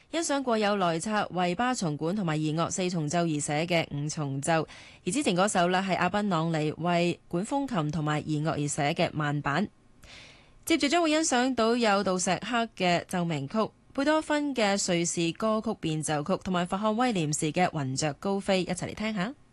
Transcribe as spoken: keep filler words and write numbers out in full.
欣賞過有萊策為巴松管同埋弦樂四重奏而寫嘅五重奏，而之前嗰首呢係阿賓朗尼為管風琴同埋弦樂而寫嘅慢板。接住將會欣賞到有杜石克嘅奏鳴曲、貝多芬嘅瑞士歌曲變奏曲同埋佛漢威廉士嘅雲雀高飛，一齊嚟聽下。